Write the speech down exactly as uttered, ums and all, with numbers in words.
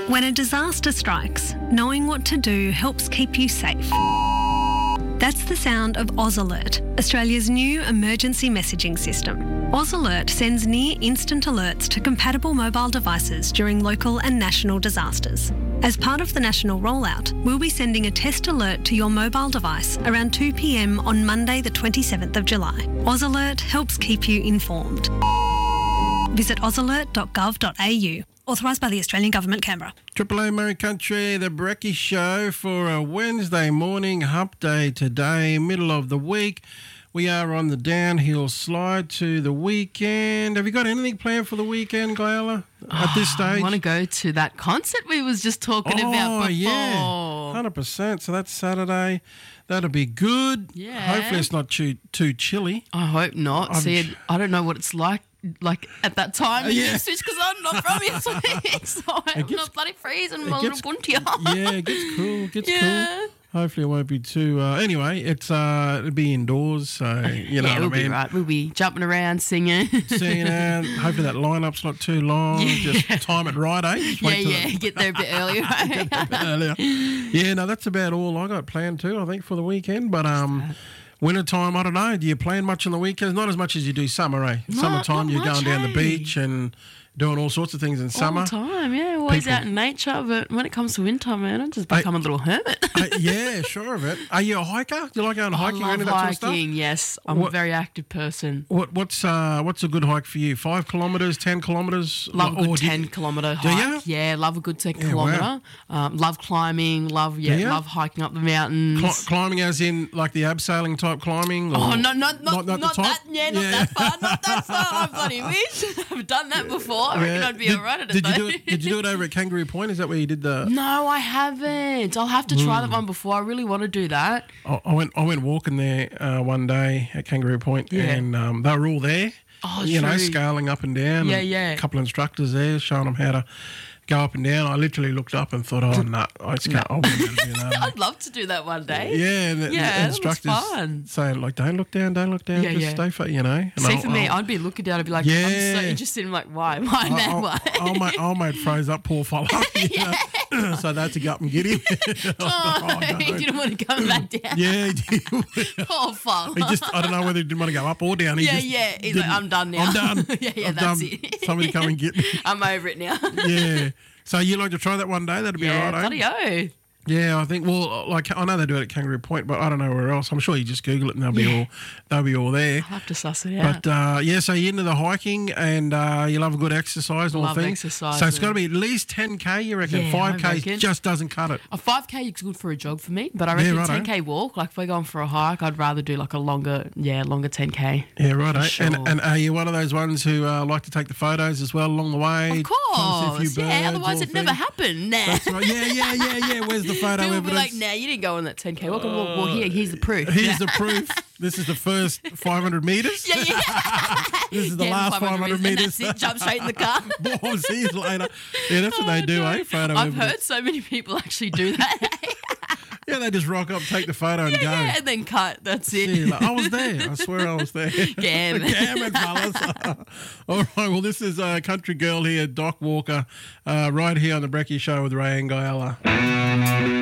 When a disaster strikes, knowing what to do helps keep you safe. That's the sound of Oz Alert, Australia's new emergency messaging system. Oz Alert sends near-instant alerts to compatible mobile devices during local and national disasters. As part of the national rollout, we'll be sending a test alert to your mobile device around two p m on Monday the twenty-seventh of July. Oz Alert helps keep you informed. Visit oz alert dot gov dot a u. Authorised by the Australian Government, Canberra. Triple A Murray Country, the Brekkie Show for a Wednesday morning, hump day today, middle of the week. We are on the downhill slide to the weekend. Have you got anything planned for the weekend, Gaela, at this stage? I want to go to that concert we was just talking oh, about before. yeah, one hundred percent. So that's Saturday. That'll be good. Yeah. Hopefully it's not too, too chilly. I hope not. I'm See, sh- I don't know what it's like. Like at that time in Yeah. Ipswich, because I'm not from Ipswich, so I'm gets- not bloody freezing my it little gets- bunty. Yeah, it gets cool. It gets Yeah. cool. Hopefully it won't be too... Uh, anyway, it's uh, it'll be indoors, so you know yeah, what we'll I mean. be right. We'll be jumping around, singing. Singing out. Hopefully that lineup's not too long. Yeah. Just time it right, eh? Just yeah, wait till yeah. it- Get there a bit earlier. Right? a bit earlier. Yeah, no, that's about all I got planned too, I think, for the weekend. But um, winter time, I don't know. Do you plan much on the weekends? Not as much as you do summer, eh? Not- Summertime, not you're much, going down the hey. beach and doing all sorts of things in summer. All the time, yeah. Always People- out in nature, but when it comes to winter, man, I just become a little hermit. Uh, yeah, sure of it. Are you a hiker? Do you like going hiking or I any love of that sort of stuff? hiking, yes. I'm What- a very active person. What, what's uh, what's a good hike for you? Five kilometres, ten kilometres? Love a Or good do you- ten kilometre do hike. you? Yeah, love a good ten Yeah, kilometre. wow. Um, love climbing. Love yeah, Do you? love hiking up the mountains. Cli- climbing as in like the abseiling type climbing? Or Oh no, not not not not, the type? that. Yeah, not Yeah. that far. Not that far. I bloody wish. I've done that before. I reckon Yeah. I'd be did, alright at it did though. you do it? Did you do it over at Kangaroo Point? Is that where you did the? No, I haven't. I'll have to try that one before. I really want to do that. I, I went. I went walking there uh, one day at Kangaroo Point, Yeah. and um, they were all there. Oh, you know, true. scaling up and down. Yeah, and yeah. A couple of instructors there showing them how to go up and down. I literally looked up and thought, oh no, I just can't. I wouldn't be able to do that. I'd love to do that one day. Yeah, and the, Yeah, the that looks instructors fun. saying like, "Don't look down, don't look down, Yeah, just yeah. stay for you know." And See, I'll- for me, I'll- I'd be looking down. I'd be like, Yeah. I'm so interested. in like, why, why, man, I'll, why? I'll, mate, I'll mate froze up, poor fella. you know? So they had to go up and get him. Oh, no. he didn't want to come back down. Yeah, he did. Oh, fuck. He just, I don't know whether he didn't want to go up or down. He Yeah, just yeah. He's like, didn't- I'm done now. I'm done. yeah, yeah, I'm that's done. it. Somebody come and get me. I'm over it now. Yeah. So you like to try that one day? That'd be yeah, all right, bloody eh? oh. Yeah, I think. Well, like I know they do it at Kangaroo Point, but I don't know where else. I'm sure you just Google it and they'll be Yeah. all they'll be all there. I'll have to suss it out. But uh, yeah, so you're into the hiking and uh, you love a good exercise and all Love things. exercise, So it's got to man. be at least ten k. You reckon? Yeah, Five I k reckon. just doesn't cut it. A five k is good for a jog for me, but I Yeah, reckon righto. ten k walk. Like if we're going for a hike, I'd rather do like a longer, yeah, longer ten k. Yeah, right. For eh? sure. And and are you one of those ones who uh, like to take the photos as well along the way? Of Trying to see a course, few yeah. birds, Otherwise, all it never things? happened. Nah. That's right. Yeah, yeah, yeah, yeah. Where's the photo People will be evidence? like, nah, you didn't go on that ten k walk. Well, well, here, here's the proof. Here's the proof. This is the first five hundred metres. yeah, yeah. This is the Yeah, last five hundred and metres. that's it. Jump straight in the car. Boom, see you later. Yeah, that's what they do, eh? Photo I've evidence. heard so many people actually do that. Yeah, they just rock up, take the photo, and go. yeah, and then cut. That's it. See you later. I was there. I swear I was there. Damn. Damn it, fellas. All right, well, this is uh, Country Girl here, Doc Walker, uh, right here on the Brekkie Show with Ray and Gaela.